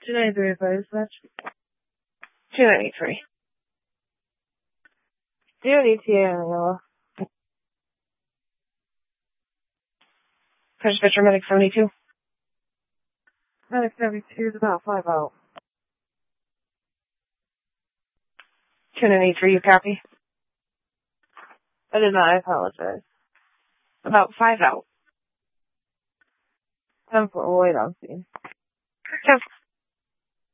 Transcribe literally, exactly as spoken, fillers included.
two ninety-three, please. That's two ninety-three. do an E T A on yellow. First pitcher, Medic seventy-two. Medic seventy-two is about five out. two ninety-three, you copy? I did not, I apologize. About five out. ten foot wait on scene. ten